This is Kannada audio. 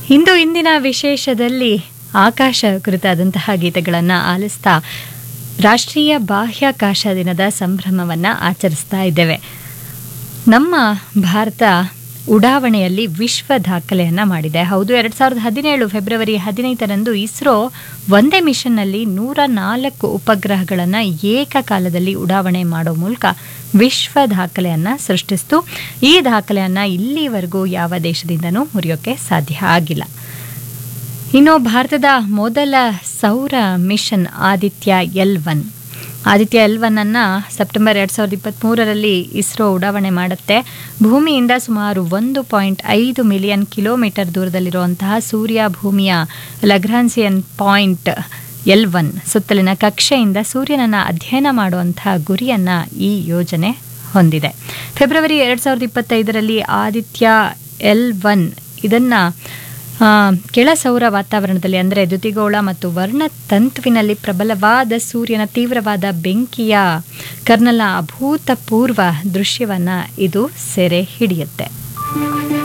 ಇಂದು ಇಂದಿನ ವಿಶೇಷದಲ್ಲಿ ಆಕಾಶ ಕುರಿತಾದಂತಹ ಗೀತೆಗಳನ್ನು ಆಲಿಸ್ತಾ ರಾಷ್ಟ್ರೀಯ ಬಾಹ್ಯಾಕಾಶ ದಿನದ ಸಂಭ್ರಮವನ್ನು ಆಚರಿಸ್ತಾ ಇದ್ದೇವೆ. ನಮ್ಮ ಭಾರತ ಉಡಾವಣೆಯಲ್ಲಿ ವಿಶ್ವ ದಾಖಲೆಯನ್ನು ಮಾಡಿದೆ. ಹೌದು, 2017 ಫೆಬ್ರವರಿ 15ರಂದು ಇಸ್ರೋ ಒಂದೇ ಮಿಷನ್ನಲ್ಲಿ 104 ಉಪಗ್ರಹಗಳನ್ನು ಏಕಕಾಲದಲ್ಲಿ ಉಡಾವಣೆ ಮಾಡೋ ಮೂಲಕ ವಿಶ್ವ ದಾಖಲೆಯನ್ನು ಸೃಷ್ಟಿಸಿತು. ಈ ದಾಖಲೆಯನ್ನು ಇಲ್ಲಿವರೆಗೂ ಯಾವ ದೇಶದಿಂದನೂ ಮುರಿಯೋಕ್ಕೆ ಸಾಧ್ಯ ಆಗಿಲ್ಲ. ಇನ್ನು ಭಾರತದ ಮೊದಲ ಸೌರ ಮಿಷನ್ ಆದಿತ್ಯ L1 ಅನ್ನು ಸೆಪ್ಟೆಂಬರ್ 2023ರಲ್ಲಿ ಇಸ್ರೋ ಉಡಾವಣೆ ಮಾಡುತ್ತೆ. ಭೂಮಿಯಿಂದ ಸುಮಾರು 1.5 ಮಿಲಿಯನ್ ಕಿಲೋಮೀಟರ್ ದೂರದಲ್ಲಿರುವಂತಹ ಸೂರ್ಯ ಭೂಮಿಯ ಲಗ್ರಾನ್ಸಿಯನ್ ಪಾಯಿಂಟ್ L1 ಸುತ್ತಲಿನ ಕಕ್ಷೆಯಿಂದ ಸೂರ್ಯನನ್ನು ಅಧ್ಯಯನ ಮಾಡುವಂತಹ ಗುರಿಯನ್ನು ಈ ಯೋಜನೆ ಹೊಂದಿದೆ. ಫೆಬ್ರವರಿ 2025ರಲ್ಲಿ ಆದಿತ್ಯ L1 ಇದನ್ನು ಕೆಳ ಸೌರ ವಾತಾವರಣದಲ್ಲಿ ಅಂದರೆ ದ್ಯುತಿಗೋಳ ಮತ್ತು ವರ್ಣತಂತುವಿನಲ್ಲಿ ಪ್ರಬಲವಾದ ಸೂರ್ಯನ ತೀವ್ರವಾದ ಬೆಂಕಿಯ ಕರ್ನಲ್ನ ಅಭೂತಪೂರ್ವ ದೃಶ್ಯವನ್ನು ಇದು ಸೆರೆ ಹಿಡಿಯುತ್ತೆ.